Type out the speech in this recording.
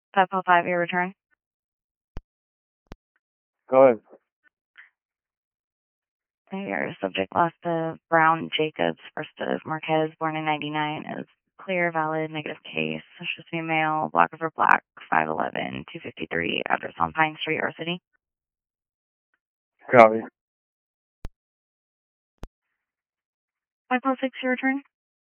505, your return. Go ahead. Your subject lost to Brown Jacobs, first of Marquez, born in 99, is clear, valid, negative case. Social female, black over black, 5'11", 253, address on Pine Street, R City. Copy. 506, your return.